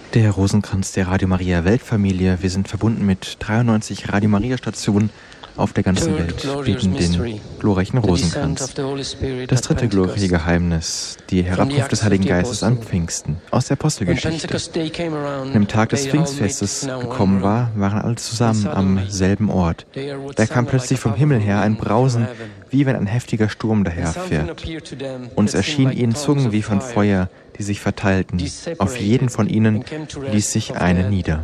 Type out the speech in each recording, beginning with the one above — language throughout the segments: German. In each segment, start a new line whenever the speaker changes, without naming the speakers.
Der Rosenkranz der Radio Maria Weltfamilie. Wir sind verbunden mit 93 Radio Maria Stationen auf der ganzen Welt, beten den glorreichen Rosenkranz. Das dritte glorreiche Geheimnis, die Herabkunft des Heiligen Geistes an Pfingsten, aus der Apostelgeschichte. An dem Tag des Pfingstfestes gekommen war, waren alle zusammen am selben Ort. Da kam plötzlich vom Himmel her ein Brausen, wie wenn ein heftiger Sturm daherfährt. Und es erschienen ihnen Zungen wie von Feuer, die sich verteilten. Auf jeden von ihnen ließ sich eine nieder.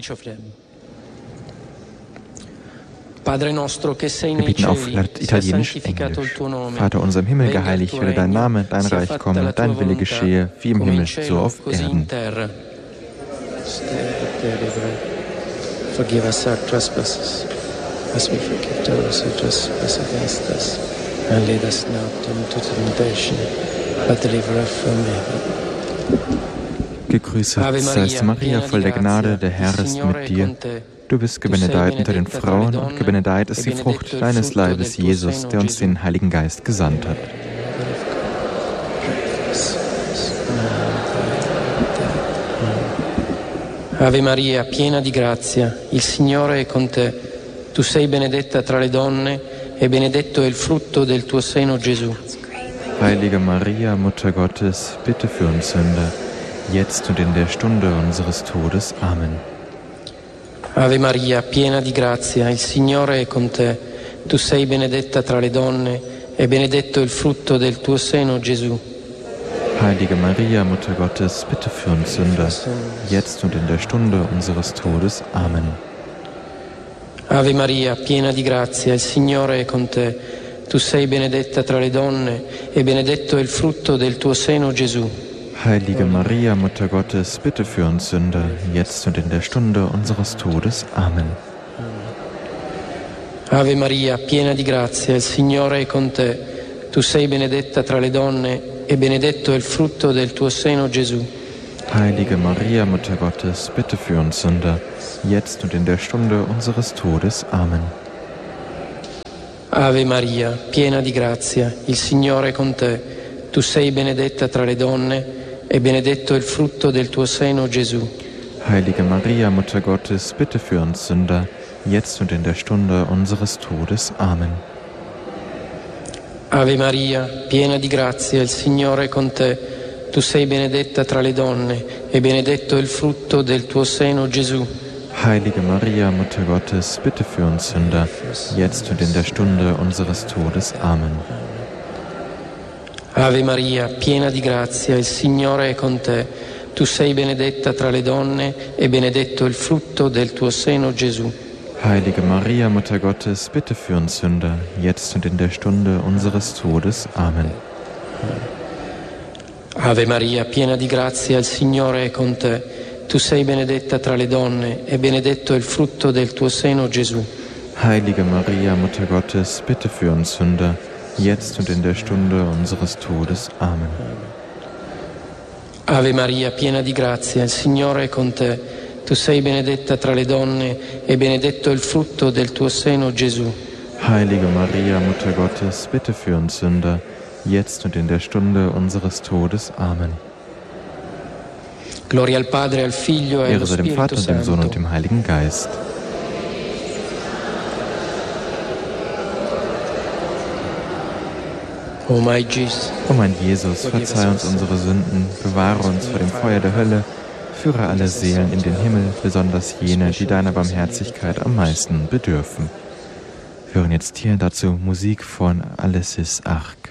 Wir beten auf Italienisch, Englisch. Vater unser im Himmel, geheiligt werde dein Name, dein Reich komme, dein Wille geschehe, wie im Himmel, so auf Erden.
Forgive us our trespasses, as we forgive those who trespass against us. And lead us not into temptation, but deliver us from evil.
Gegrüßet seist Maria, voll der Gnade, der Herr ist mit dir. Du bist gebenedeit unter den Frauen und gebenedeit ist die Frucht deines Leibes, Jesus, der uns den Heiligen Geist gesandt hat.
Ave Maria, piena di grazia, il Signore è con te. Tu sei benedetta tra le donne e benedetto è il frutto del tuo seno, Gesù.
Heilige Maria, Mutter Gottes, bitte für uns Sünder, jetzt und in der Stunde unseres Todes. Amen.
Ave Maria, piena di grazia, il Signore è con te. Tu sei benedetta tra le donne e benedetto è il frutto del tuo seno, Gesù.
Heilige Maria, Mutter Gottes, bitte für uns Sünder, jetzt und in der Stunde unseres Todes. Amen.
Ave Maria, piena di grazia, il Signore è con te. Tu sei benedetta tra le donne e benedetto è il frutto del tuo seno, Gesù.
Heilige Maria, Mutter Gottes, bitte für uns Sünder, jetzt und in der Stunde unseres Todes. Amen.
Ave Maria, piena di grazia, il Signore è con te. Tu sei benedetta tra le donne e benedetto è il frutto del tuo seno, Gesù.
Heilige Maria, Mutter Gottes, bitte für uns Sünder, jetzt und in der Stunde unseres Todes. Amen.
Ave Maria, piena di grazia, il Signore è con te. Tu sei benedetta tra le donne e benedetto è il frutto del tuo seno, Gesù.
Heilige Maria, Mutter Gottes, bitte für uns Sünder, jetzt und in der Stunde unseres Todes. Amen.
Ave Maria, piena di grazia, il Signore è con te. Tu sei benedetta tra le donne e benedetto è il frutto del tuo seno, Gesù.
Heilige Maria, Mutter Gottes, bitte für uns Sünder, jetzt und in der Stunde unseres Todes. Amen.
Ave Maria, piena di grazia, il Signore è con te. Tu sei benedetta tra le donne e benedetto è il frutto del tuo seno, Gesù.
Heilige Maria, Mutter Gottes, bitte für uns Sünder, jetzt und in der Stunde unseres Todes. Amen.
Ave Maria, piena di grazia, il Signore è con te. Tu sei benedetta tra le donne e benedetto è il frutto del tuo seno, Gesù.
Heilige Maria, Mutter Gottes, bitte für uns Sünder, jetzt und in der Stunde unseres Todes. Amen.
Ave Maria, piena di grazia, il Signore è con te. Tu sei benedetta tra le donne e benedetto è il frutto del tuo seno, Gesù.
Heilige Maria, Mutter Gottes, bitte für uns Sünder, jetzt und in der Stunde unseres Todes. Amen.
Gloria al Padre, al Figlio e allo
Ehre sei dem Vater
Spirito
und dem Sohn
Santo.
und dem Heiligen Geist.
O mein Jesus,
O mein Jesus, verzeih uns unsere Sünden, bewahre uns vor dem Feuer der Hölle, führe alle Seelen in den Himmel, besonders jene, die deiner Barmherzigkeit am meisten bedürfen. Wir hören jetzt hier dazu Musik von Alessis Arc.